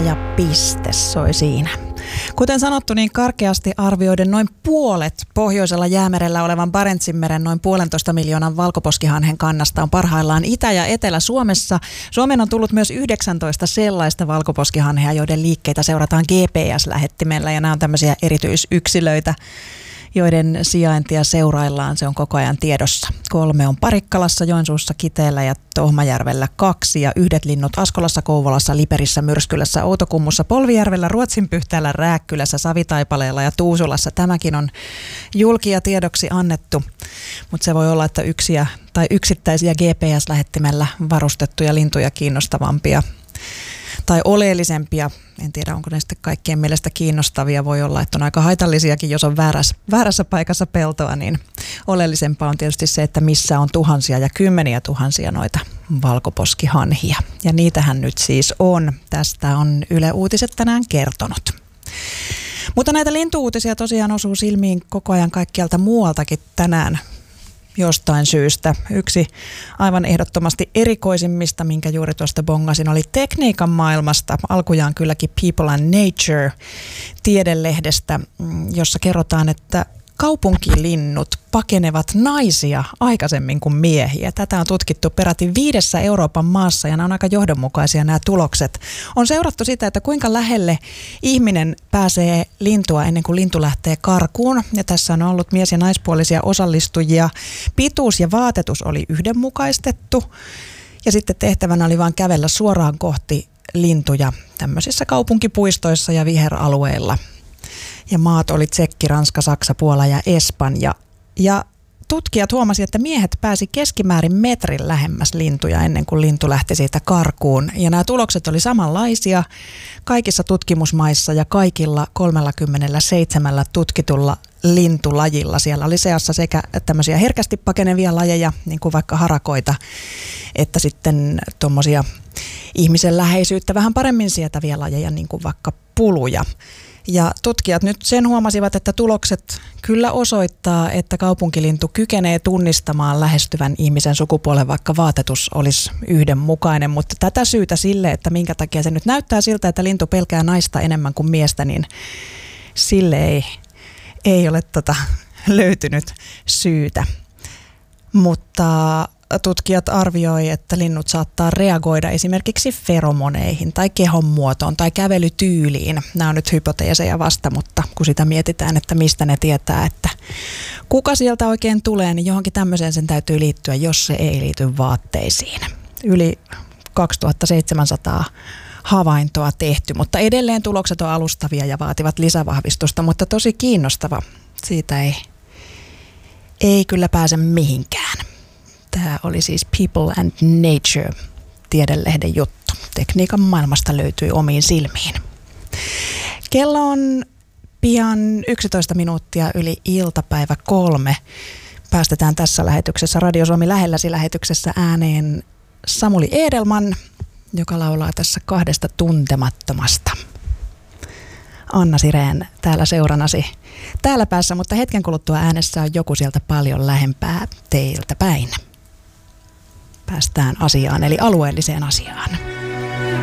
ja piste soi siinä. Kuten sanottu, niin karkeasti arvioiden noin puolet pohjoisella Jäämerellä olevan Barentsinmeren noin 1,5 miljoonan valkoposkihanhen kannasta on parhaillaan Itä- ja Etelä-Suomessa. Suomeen on tullut myös 19 sellaista valkoposkihanhea, joiden liikkeitä seurataan GPS-lähettimellä, ja nämä on tämmöisiä erityisyksilöitä, joiden sijaintia seuraillaan. Se on koko ajan tiedossa. 3 on Parikkalassa, Joensuussa, Kiteellä ja Tohmajärvellä 2 ja 1 linnut Askolassa, Kouvolassa, Liperissä, Myrskylässä, Outokummussa, Polvijärvellä, Ruotsinpyhtäällä, Rääkkylässä, Savitaipaleella ja Tuusulassa. Tämäkin on julkia tiedoksi annettu, mutta se voi olla, että yksittäisiä GPS-lähettimellä varustettuja lintuja kiinnostavampia tai oleellisempia. En tiedä, onko ne sitten kaikkien mielestä kiinnostavia. Voi olla, että on aika haitallisiakin, jos on väärässä paikassa peltoa, niin oleellisempaa on tietysti se, että missä on tuhansia ja kymmeniä tuhansia noita valkoposkihanhia. Ja niitähän nyt siis on. Tästä on Yle Uutiset tänään kertonut. Mutta näitä lintuuutisia tosiaan osuu silmiin koko ajan kaikkialta muualtakin tänään jostain syystä. Yksi aivan ehdottomasti erikoisimmista, minkä juuri tuosta bongasin, oli tekniikan maailmasta. Alkujaan kylläkin People and Nature -tiedelehdestä, jossa kerrotaan, että kaupunkilinnut pakenevat naisia aikaisemmin kuin miehiä. Tätä on tutkittu peräti 5 Euroopan maassa, ja nämä on aika johdonmukaisia nämä tulokset. On seurattu sitä, että kuinka lähelle ihminen pääsee lintua ennen kuin lintu lähtee karkuun. Ja tässä on ollut mies- ja naispuolisia osallistujia. Pituus ja vaatetus oli yhdenmukaistettu. Ja sitten tehtävänä oli vain kävellä suoraan kohti lintuja tämmöisissä kaupunkipuistoissa ja viheralueilla. Ja maat oli Tsekki, Ranska, Saksa, Puola ja Espanja. Ja tutkijat huomasivat, että miehet pääsi keskimäärin metrin lähemmäs lintuja ennen kuin lintu lähti siitä karkuun. Ja nämä tulokset oli samanlaisia kaikissa tutkimusmaissa ja kaikilla 37 tutkitulla lintulajilla. Siellä oli seassa sekä tämmöisiä herkästi pakenevia lajeja, niin kuin vaikka harakoita, että sitten tuommoisia ihmisen läheisyyttä vähän paremmin sietäviä lajeja, niin kuin vaikka puluja. Ja tutkijat nyt sen huomasivat, että tulokset kyllä osoittaa, että kaupunkilintu kykenee tunnistamaan lähestyvän ihmisen sukupuolen, vaikka vaatetus olisi yhdenmukainen. Mutta tätä syytä sille, että minkä takia se nyt näyttää siltä, että lintu pelkää naista enemmän kuin miestä, niin sille ei ole löytynyt syytä. Mutta tutkijat arvioi, että linnut saattaa reagoida esimerkiksi feromoneihin tai kehonmuotoon tai kävelytyyliin. Nämä on nyt hypoteeseja vasta, mutta kun sitä mietitään, että mistä ne tietää, että kuka sieltä oikein tulee, niin johonkin tämmöiseen sen täytyy liittyä, jos se ei liity vaatteisiin. Yli 2700 havaintoa tehty, mutta edelleen tulokset on alustavia ja vaativat lisävahvistusta, mutta tosi kiinnostava. Siitä ei kyllä pääse mihinkään. Tämä oli siis People and Nature -tiedelehden juttu. Tekniikan maailmasta löytyi omiin silmiin. Kello on pian 11 minuuttia yli iltapäivä 3. Päästetään tässä lähetyksessä, Radio Suomi lähelläsi -lähetyksessä ääneen Samuli Edelman, joka laulaa tässä 2 tuntemattomasta. Anna Sireen täällä seuranasi täällä päässä, mutta hetken kuluttua äänessä on joku sieltä paljon lähempää teiltä päin. Päästään asiaan, eli alueelliseen asiaan.